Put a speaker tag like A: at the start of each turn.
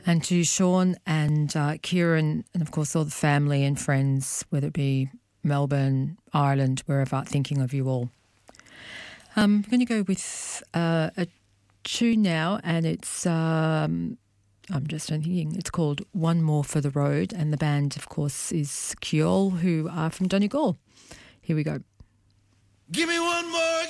A: And to Sean and Kieran and, of course, all the family and friends, whether it be Melbourne, Ireland, wherever, thinking of you all. I'm going to go with a tune now, and it's, I'm just thinking, it's called One More for the Road, and the band, of course, is Kyol, who are from Donegal. Here we go.
B: Give me one more,